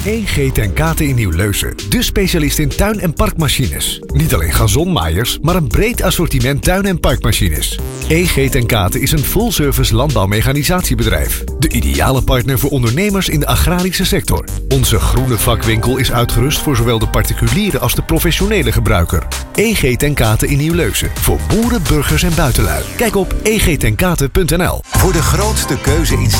E.G. ten Kate in Nieuw-Leusen. De specialist in tuin- en parkmachines. Niet alleen gazonmaaiers, maar een breed assortiment tuin- en parkmachines. E.G. ten Kate is een full-service landbouwmechanisatiebedrijf. De ideale partner voor ondernemers in de agrarische sector. Onze groene vakwinkel is uitgerust voor zowel de particuliere als de professionele gebruiker. E.G. ten Kate in Nieuw-Leusen. Voor boeren, burgers en buitenlui. Kijk op egtenkate.nl. Voor de grootste keuze in